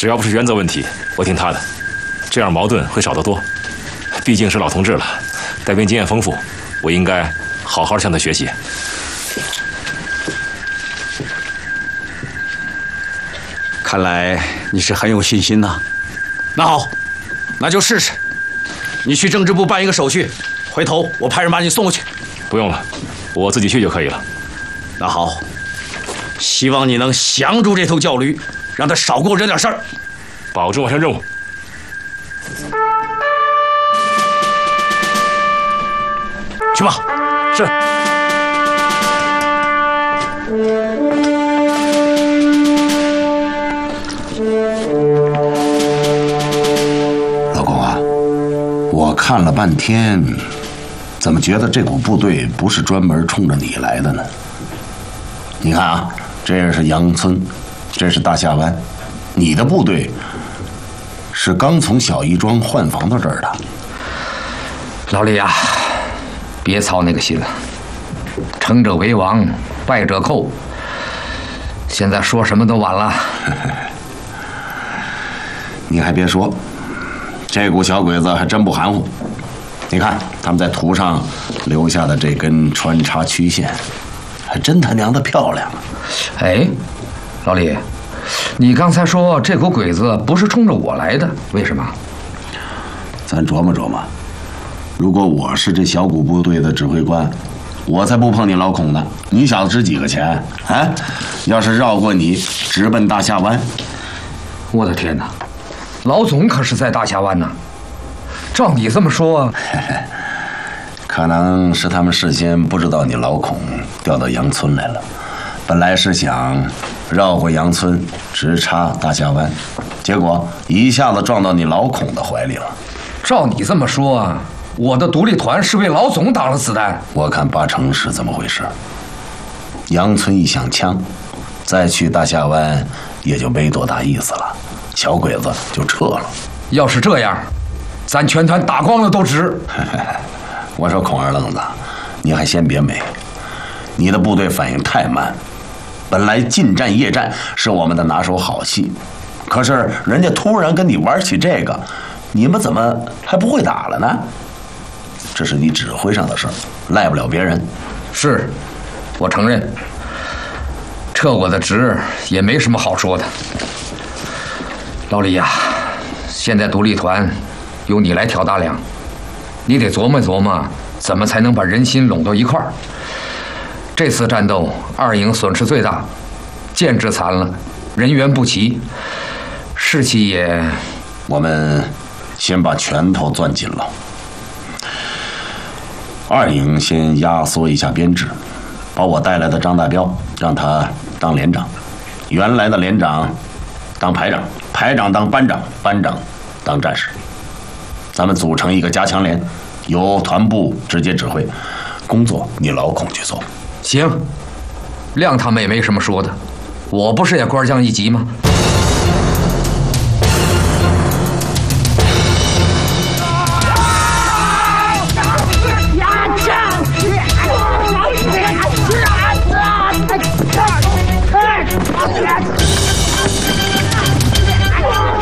只要不是原则问题，我听他的，这样矛盾会少得多。毕竟是老同志了，带兵经验丰富，我应该好好向他学习。 看来你是很有信心呐。那好，那就试试。你去政治部办一个手续，回头我派人把你送过去。 不用了，我自己去就可以了。 那好，希望你能降住这头叫驴，让他少给我惹点事儿。 保证完成任务。 去吧。 是。 老公啊，我看了半天，怎么觉得这股部队不是专门冲着你来的呢？你看啊，这是杨村，这是大下湾，你的部队是刚从小义庄换防到这儿的。 老李呀，别操那个心了，成者为王，败者寇。现在说什么都晚了。 你还别说，这股小鬼子还真不含糊。你看他们在图上留下的这根穿插曲线，还真他娘的漂亮啊！ 哎，老李，你刚才说这股鬼子不是冲着我来的，为什么？ 咱琢磨琢磨，如果我是这小股部队的指挥官，我才不碰你老孔呢。你小子值几个钱啊？要是绕过你，直奔大下湾， 我的天哪！老总可是在大下湾呢。照你这么说， 可能是他们事先不知道你老孔调到杨村来了，本来是想绕过杨村，直插大下湾，结果一下子撞到你老孔的怀里了。 照你这么说，我的独立团是为老总挡了子弹？ 我看八成是这么回事。杨村一响枪，再去大下湾也就没多大意思了，小鬼子就撤了。 要是这样，咱全团打光了都值。 我说孔二愣子，你还先别美，你的部队反应太慢。本来近战夜战是我们的拿手好戏，可是人家突然跟你玩起这个，你们怎么还不会打了呢？这是你指挥上的事儿，赖不了别人。 是，我承认，撤我的职也没什么好说的。老李呀，现在独立团由你来挑大梁，你得琢磨琢磨，怎么才能把人心拢到一块儿。这次战斗，二营损失最大，建制残了，人员不齐，士气也…… 我们先把拳头攥紧了。二营先压缩一下编制，把我带来的张大彪让他当连长，原来的连长当排长，排长当班长，班长当战士。咱们组成一个加强连，由团部直接指挥，工作你老孔去做。 行，亮他们也没什么说的，我不是也官降一级吗？